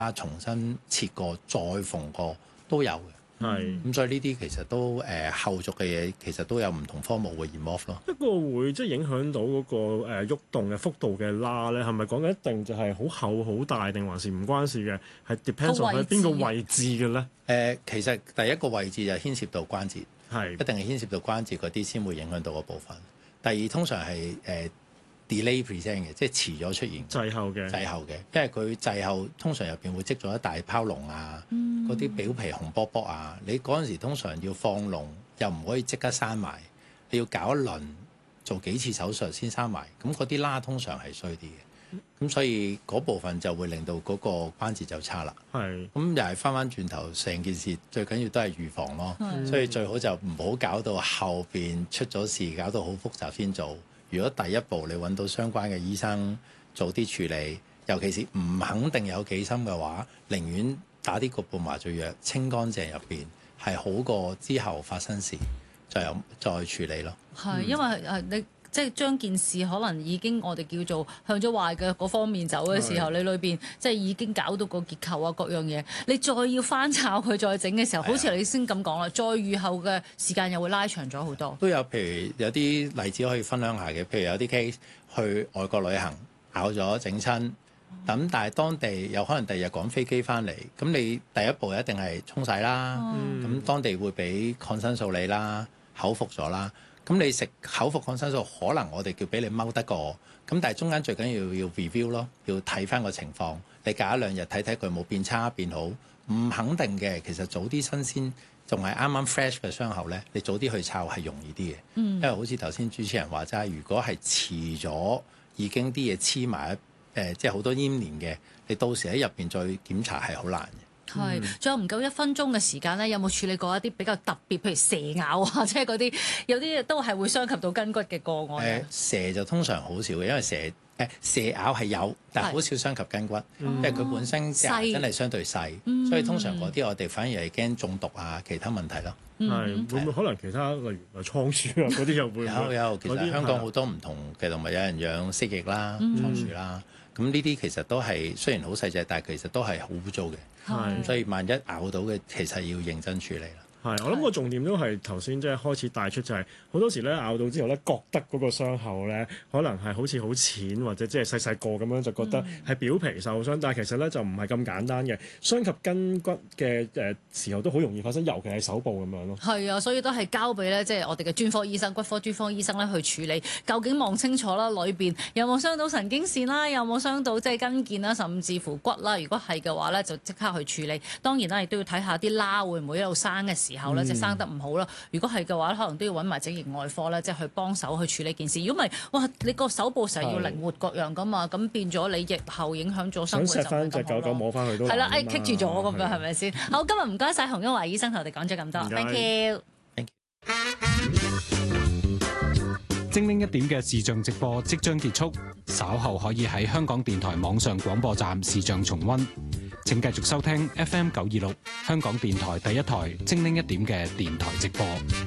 重新切過再縫過都有嘅。咁所以呢啲其實都後續嘅嘢其實都有唔同科目會 involve 咯。 一個會即係影響到嗰個喐動嘅幅度嘅拉咧，係咪講緊一定就係好厚好大，定還是唔關事嘅？係 depends on 喺邊個位置嘅咧？ 其實第一個位置就牽涉到關節，一定係牽涉到關節嗰啲先會影響到個部分。第二通常係delay present 嘅，即係遲咗出現滯後嘅，因為佢滯後通常入邊會積咗一大泡膿啊，嗰啲表皮紅卜卜啊，你嗰陣時通常要放膿，又唔可以即刻生埋，你要搞一輪做幾次手術先生埋，咁嗰啲拉通常係衰啲嘅，咁所以嗰部分就會令到嗰個關節就差啦。咁又係翻轉頭，成件事最緊要都係預防咯，所以最好就唔好搞到後邊出咗事，搞到好複雜先做。如果第一步你揾到相關嘅醫生早啲處理，尤其是唔肯定有幾深嘅話，寧願打啲局部麻醉藥清乾淨入邊，係好過之後發生事再處理咯。 因為你即係將件事可能已經我哋叫做向咗壞嘅嗰方面走嘅時候，你裏邊即係已經搞到個結構啊各樣嘢，你再要翻炒佢再整嘅時候，好似你先咁講啦，再預後嘅時間又會拉長咗好多。 都有譬如有啲例子可以分享下嘅，譬如有啲 case 去外國旅行咬咗整親，咁但係當地有可能第二日趕飛機翻嚟，咁你第一步一定係沖洗啦，咁當地會俾抗生素你啦，口服咗啦。咁你食口服抗生素，可能我哋叫俾你踎得過，咁但係中間最緊要 review 咯，要睇翻個情況。你隔一兩日睇睇佢冇變差變好，唔肯定嘅，其實早啲新鮮，仲係啱啱 fresh 嘅傷口咧，你早啲去抄係容易啲嘅。因為好似頭先主持人話齋，如果係遲咗，已經啲嘢黐埋即係好多黏連嘅，你到時喺入邊再檢查係好難嘅。 仲有唔夠1分鐘嘅時間咧，有冇處理過一啲比較特別，譬如蛇咬啊，即係嗰啲有啲都係會傷及到筋骨嘅個案？ 蛇就通常好少嘅，因為蛇咬係有，但係好少傷及筋骨，因為佢本身真係相對細，所以通常嗰啲我哋反而係驚中毒啊其他問題咯。 會唔會可能其他例如倉鼠啊嗰啲又會？ 有，其實香港好多唔同嘅動物，有人養蜥蜴啦、倉鼠啦。咁呢啲其實都係雖然好細隻，但係其實都係好污糟嘅。咁所以萬一咬到嘅，其實要認真處理啦。 我諗個重點都係頭先即係開始帶出就係好多時咧咬到之後咧，覺得嗰個傷口咧可能係好似好淺或者即係細細個咁樣就覺得係表皮受傷，但係其實咧就唔係咁簡單嘅，傷及筋骨嘅時候都好容易發生，尤其係手部咁樣咯。 係啊，所以都係交俾咧即係我哋嘅專科醫生、骨科專科醫生咧去處理，究竟望清楚啦，裏邊有冇傷到神經線啦，有冇傷到即係筋腱啦，甚至乎骨啦。如果係嘅話咧，就即刻去處理。當然啦，亦都要睇下啲疤會唔會一路生嘅時候咧，即係生得唔好啦。如果係嘅話，可能都要揾埋整形外科咧，即係去幫手去處理件事。如果唔係，哇！你個手部成日要靈活各樣噶嘛，咁變咗你疫後影響咗生活就唔係咁好咯。想錫翻隻狗狗摸翻去都係啦，棘住咗咁樣係咪先？好，今日唔該晒洪恩華醫生同我哋講咗咁多 ，thank you。 精靈一點嘅視像直播即將結束，稍後可以喺香港電台網上廣播站視像重溫。請繼續收聽 FM 926香港電台第一台精靈一點嘅電台直播。